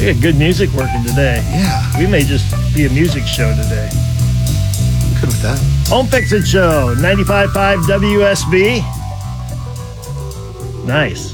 We got good music working today. Yeah. We may just be a music show today. I'm good with that. Home Fix-It Show, 95.5 WSB. Nice.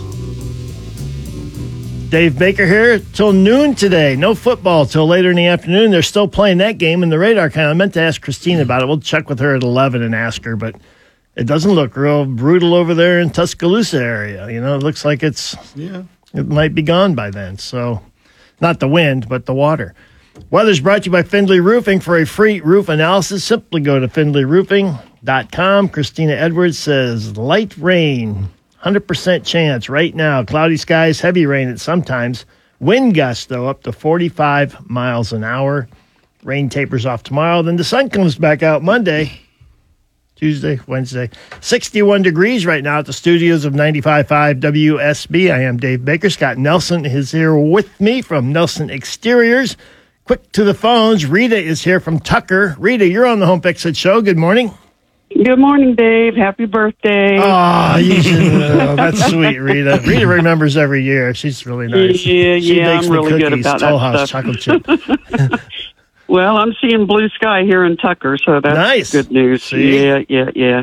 Dave Baker here till noon today. No football till later in the afternoon. They're still playing that game in the radar kind. I meant to ask Christina about it. We'll check with her at 11 and ask her, but it doesn't look real brutal over there in Tuscaloosa area. You know, it looks like it might be gone by then. So not the wind, but the water. Weather's brought to you by Findlay Roofing. For a free roof analysis, simply go to findlayroofing.com. Christina Edwards says light rain, 100% chance right now. Cloudy skies, heavy rain at sometimes. Wind gusts, though, up to 45 miles an hour. Rain tapers off tomorrow. Then the sun comes back out Monday, Tuesday, Wednesday. 61 degrees right now at the studios of 95.5 WSB. I am Dave Baker. Scott Nelson is here with me from Nelson Exteriors. Quick to the phones. Rita is here from Tucker. Rita, you're on the Home Fix-It Show. Good morning. Good morning, Dave. Happy birthday. Oh, you should, that's sweet, Rita. Rita remembers every year. She's really nice. She bakes I'm really good about Toll that House stuff. chocolate chip. Well, I'm seeing blue sky here in Tucker, so that's Nice. good news. See? Yeah.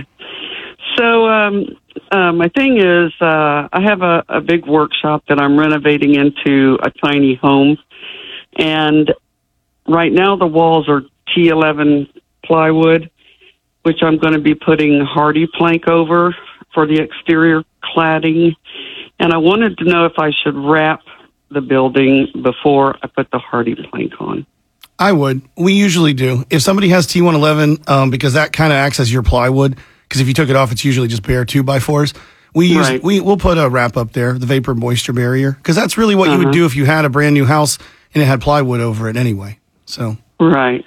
So my thing is I have a big workshop that I'm renovating into a tiny home, and right now the walls are T11 plywood, which I'm going to be putting hardy plank over for the exterior cladding. And I wanted to know if I should wrap the building before I put the hardy plank on. I would. We usually do. If somebody has T111, because that kind of acts as your plywood, because if you took it off, it's usually just bare 2x4s. We'll put a wrap up there, the vapor moisture barrier, because that's really what you would do if you had a brand new house and it had plywood over it anyway. So. Right.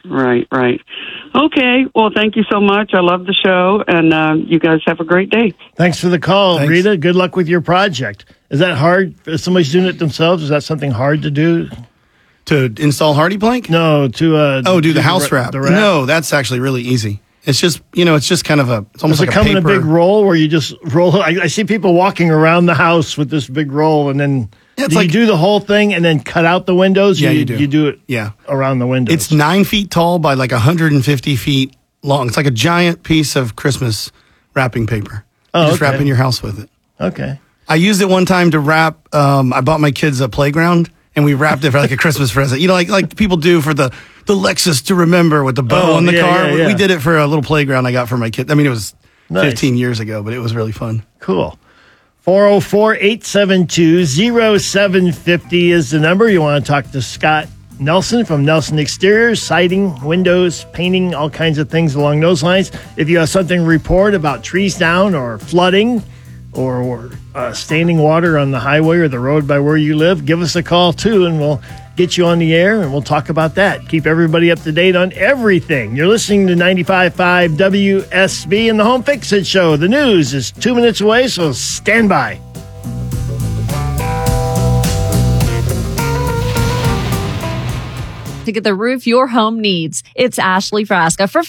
Okay. Well, thank you so much. I love the show, and you guys have a great day. Thanks for the call, Thanks. Rita. Good luck with your project. Is that hard? If somebody's doing it themselves, is that something hard to do? To install hardy plank? No, to do the house wrap. The wrap. No, that's actually really easy. It's just, it's just kind of it's almost Does like it come a paper. in a big roll where you just roll? I see people walking around the house with this big roll, and then you do the whole thing and then cut out the windows? Yeah, you do. You do it around the windows. It's 9 feet tall by like 150 feet long. It's like a giant piece of Christmas wrapping paper. You just wrap in your house with it. Okay. I used it one time to wrap. I bought my kids a playground, and we wrapped it for like a Christmas present. Like people do for the Lexus to remember with the bow on the car. Yeah. We did it for a little playground I got for my kids. I mean, it was Nice. 15 years ago, but it was really fun. Cool. 404-872-0750 is the number. You want to talk to Scott Nelson from Nelson Exteriors, siding, windows, painting, all kinds of things along those lines. If you have something to report about trees down or flooding or standing water on the highway or the road by where you live, give us a call too, and we'll get you on the air and we'll talk about that. Keep everybody up to date on everything. You're listening to 95.5 WSB and the Home Fix-It Show. The news is 2 minutes away, so stand by. To get the roof your home needs. It's Ashley Frasca for